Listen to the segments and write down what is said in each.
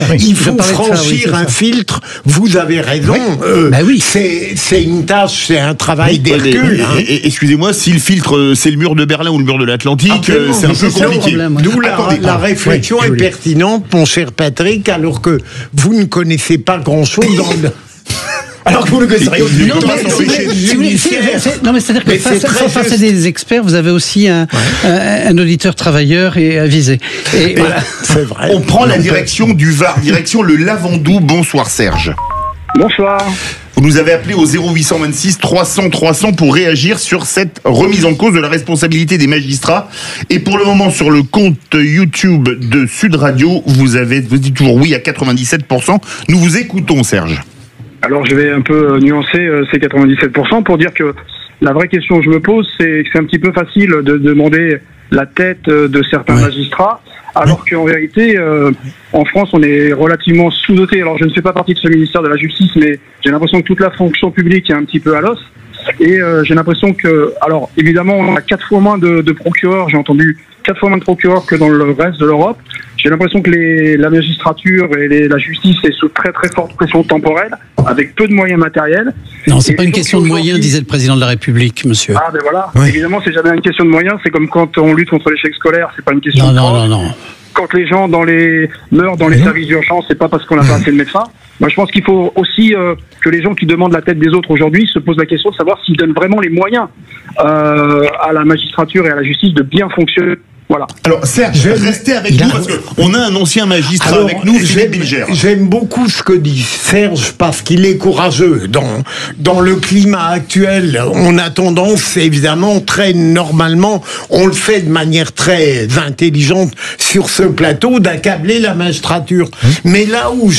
Il faut franchir un filtre. Vous avez raison. C'est une tâche, c'est un travail d'Hercule. Excusez-moi, si le filtre, c'est le mur de Berlin ou le mur de l'Atlantique, c'est un peu compliqué. D'où la réflexion est pertinente, mon cher Patrick, alors que vous ne connaissez pas grand-chose dans le... Alors que vous le connaissez. Non, mais c'est-à-dire que face à des experts, vous avez aussi un auditeur travailleur et avisé. Et voilà. C'est vrai. On prend la direction du Var, direction le Lavandou. Bonsoir Serge. Bonsoir. Vous nous avez appelé au 0826 300 300 pour réagir sur cette remise en cause de la responsabilité des magistrats. Et pour le moment, sur le compte YouTube de Sud Radio, vous dites toujours oui à 97%. Nous vous écoutons, Serge. Alors je vais un peu nuancer ces 97% pour dire que la vraie question que je me pose, c'est que c'est un petit peu facile de demander la tête de certains magistrats, alors qu'en vérité, en France, on est relativement sous-doté. Alors je ne fais pas partie de ce ministère de la Justice, mais j'ai l'impression que toute la fonction publique est un petit peu à l'os. Et j'ai l'impression que, alors évidemment, on a 4 fois moins de procureurs, j'ai entendu 4 fois moins de procureurs que dans le reste de l'Europe. J'ai l'impression que la magistrature et la justice est sous très très forte pression temporelle, avec peu de moyens matériels. Non, c'est pas une question de moyens, disait le président de la République, monsieur. Ah ben voilà, évidemment c'est jamais une question de moyens, c'est comme quand on lutte contre l'échec scolaire, c'est pas une question de non. Quand les gens meurent dans les services d'urgence, c'est pas parce qu'on n'a pas assez de médecins. Moi je pense qu'il faut aussi que les gens qui demandent la tête des autres aujourd'hui se posent la question de savoir s'ils donnent vraiment les moyens à la magistrature et à la justice de bien fonctionner. Voilà. Alors Serge, restez avec nous parce qu'on a un ancien magistrat avec nous, Philippe Bilger. J'aime beaucoup ce que dit Serge parce qu'il est courageux. Dans le climat actuel, on a tendance, évidemment, très normalement, on le fait de manière très intelligente sur ce plateau, d'accabler la magistrature. Mais là où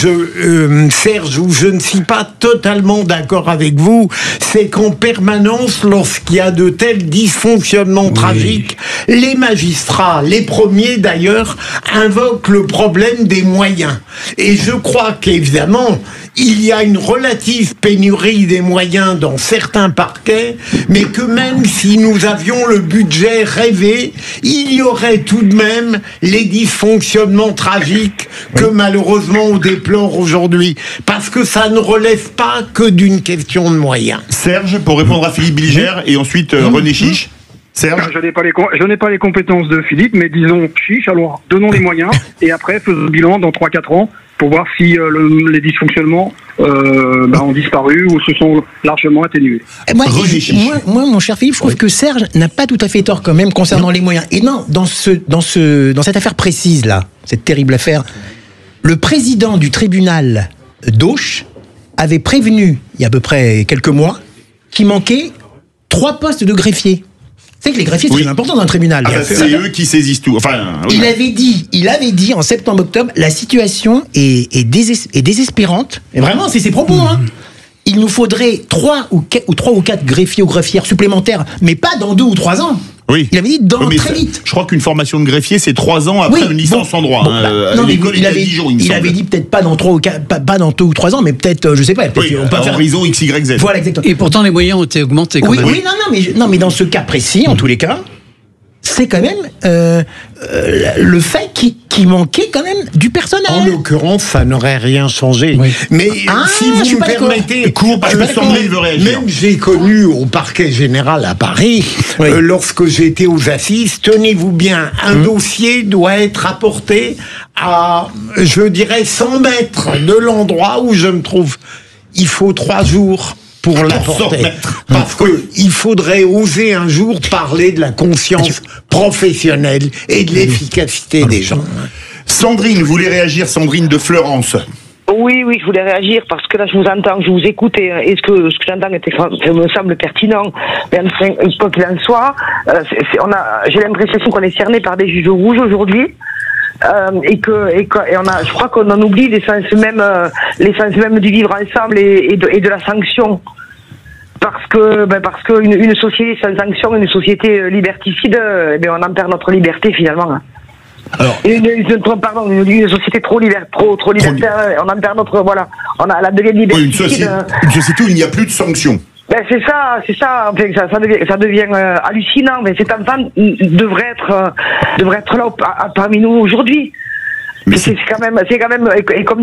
Serge, où je ne suis pas totalement d'accord avec vous, c'est qu'en permanence, lorsqu'il y a de tels dysfonctionnements tragiques, les magistrats, les premiers d'ailleurs, invoquent le problème des moyens. Et je crois qu'évidemment, il y a une relative pénurie des moyens dans certains parquets, mais que même si nous avions le budget rêvé, il y aurait tout de même les dysfonctionnements tragiques que malheureusement on déplore aujourd'hui. Parce que ça ne relève pas que d'une question de moyens. Serge, pour répondre à Philippe Bilger, et ensuite René Chiche. Serge. Je n'ai pas les compétences de Philippe, mais disons chiche, alors donnons les moyens, et après faisons le bilan dans 3-4 ans pour voir si les dysfonctionnements ont disparu ou se sont largement atténués. Moi, mon cher Philippe, je trouve que Serge n'a pas tout à fait tort quand même concernant les moyens. Et non, dans cette affaire précise là, cette terrible affaire, le président du tribunal d'Auch avait prévenu, il y a à peu près quelques mois, qu'il manquait 3 postes de greffiers. C'est que les greffiers, c'est très important dans un tribunal. C'est eux qui saisissent tout. Enfin, il avait dit en septembre-octobre, la situation est désespérante. Et vraiment, c'est ses propos. Il nous faudrait 3 ou 4 greffiers ou greffières supplémentaires, mais pas dans 2 ou 3 ans. Oui. Il avait dit très vite. Je crois qu'une formation de greffier, c'est 3 ans après une licence en droit. Il avait dit peut-être pas dans 3 ou 4, pas dans 2 ou 3 ans, mais peut-être, je sais pas. Horizon XYZ. Voilà, exactement. Et pourtant, les moyens ont été augmentés. Mais dans ce cas précis, en tous les cas, c'est quand même le fait qu'il manquait quand même du personnel. En l'occurrence, ça n'aurait rien changé. Mais si vous me permettez, Sandrine veut réagir. Même j'ai connu au parquet général à Paris, lorsque j'étais aux assises, tenez-vous bien, un dossier doit être apporté à, je dirais, 100 mètres de l'endroit où je me trouve. Il faut 3 jours pour l'apporter. Parce qu'il faudrait oser un jour parler de la conscience professionnelle et de l'efficacité des gens. Sandrine, vous voulez réagir, Sandrine de Fleurance? Oui, je voulais réagir parce que là je vous entends, je vous écoute et ce que j'entends me semble pertinent. Mais quoi qu'il en soit, j'ai l'impression qu'on est cerné par des juges rouges aujourd'hui. Je crois qu'on en oublie l'essence même du vivre ensemble et de la sanction. Parce que une société sans sanction, une société liberticide, on en perd notre liberté finalement. Alors, une société trop libertaire, on en perd notre, on a la devient liberticide. Une société où il n'y a plus de sanctions. C'est ça. Enfin, ça devient hallucinant. Mais cet enfant devrait être là parmi nous aujourd'hui. c'est quand même, et comme